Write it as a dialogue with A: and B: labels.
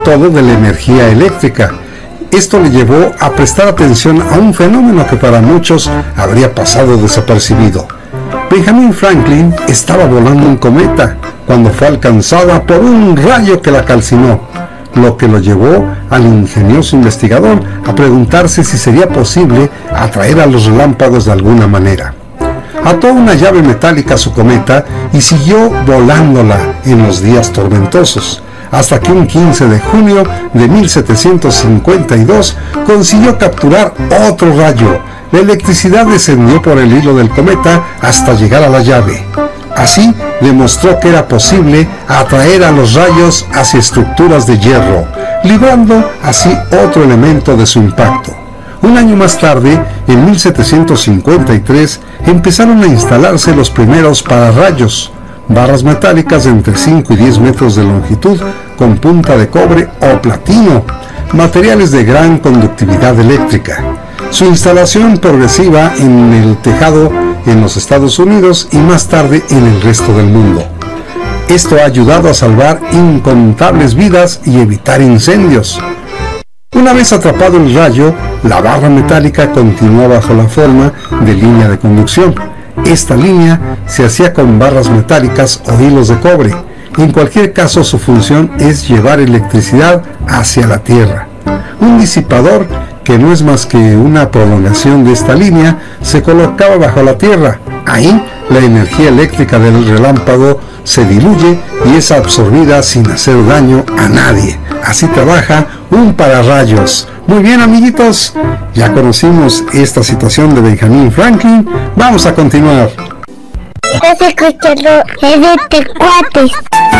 A: todo de la energía eléctrica. Esto le llevó a prestar atención a un fenómeno que para muchos habría pasado desapercibido. Benjamin Franklin estaba volando un cometa cuando fue alcanzada por un rayo que la calcinó, lo que lo llevó al ingenioso investigador a preguntarse si sería posible atraer a los relámpagos de alguna manera. Ató una llave metálica a su cometa y siguió volándola en los días tormentosos, hasta que un 15 de junio de 1752 consiguió capturar otro rayo. La electricidad descendió por el hilo del cometa hasta llegar a la llave. Así demostró que era posible atraer a los rayos hacia estructuras de hierro, librando así otro elemento de su impacto. Un año más tarde, en 1753, empezaron a instalarse los primeros pararrayos, barras metálicas de entre 5 y 10 metros de longitud con punta de cobre o platino, materiales de gran conductividad eléctrica. Su instalación progresiva en el tejado en los Estados Unidos y más tarde en el resto del mundo. Esto ha ayudado a salvar incontables vidas y evitar incendios. Una vez atrapado el rayo, la barra metálica continuó bajo la forma de línea de conducción. Esta línea se hacía con barras metálicas o hilos de cobre. En cualquier caso, su función es llevar electricidad hacia la Tierra. Un disipador, que no es más que una prolongación de esta línea, se colocaba bajo la Tierra. Ahí, la energía eléctrica del relámpago se diluye y es absorbida sin hacer daño a nadie. Así trabaja un pararrayos. Muy bien, amiguitos, ya conocimos esta situación de Benjamin Franklin. Vamos a continuar.
B: Estás escuchando Cuates.